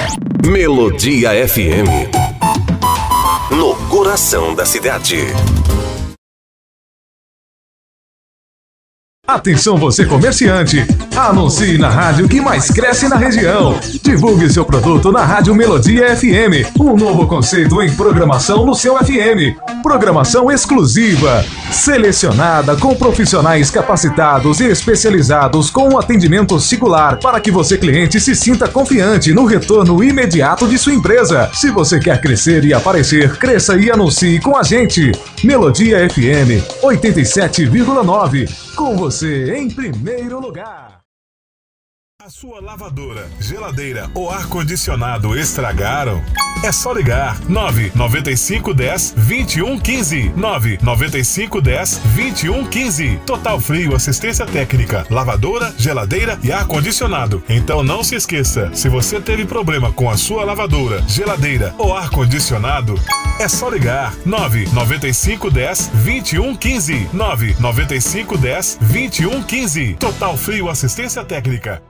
Melodia FM. No coração da cidade. Atenção você comerciante, anuncie na rádio que mais cresce na região. Divulgue seu produto na Rádio Melodia FM, um novo conceito em programação no seu FM. Programação exclusiva, selecionada com profissionais capacitados e especializados com um atendimento singular para que você cliente se sinta confiante no retorno imediato de sua empresa. Se você quer crescer e aparecer, cresça e anuncie com a gente. Melodia FM 87,9. Com você em primeiro lugar. A sua lavadora, geladeira ou ar-condicionado estragaram? É só ligar 99510 2115. 99510 2115. Total Frio Assistência Técnica, lavadora, geladeira e ar-condicionado. Então não se esqueça, se você teve problema com a sua lavadora, geladeira ou ar-condicionado, é só ligar 99510 2115. 99510 2115. Total Frio Assistência Técnica.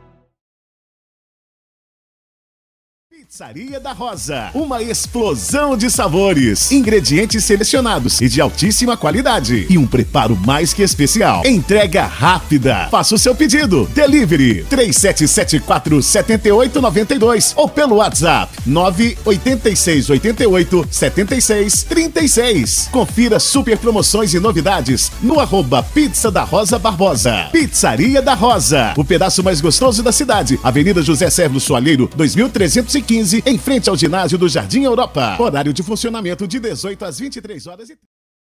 Pizzaria da Rosa, uma explosão de sabores, ingredientes selecionados e de altíssima qualidade e um preparo mais que especial. Entrega rápida. Faça o seu pedido. Delivery 3774-7892 ou pelo WhatsApp 98688-7636. Confira super promoções e novidades no @Pizza da Rosa Barbosa. Pizzaria da Rosa, o pedaço mais gostoso da cidade. Avenida José Servo Soalheiro, 2315, em frente ao ginásio do Jardim Europa. Horário de funcionamento de 18 às 23 horas.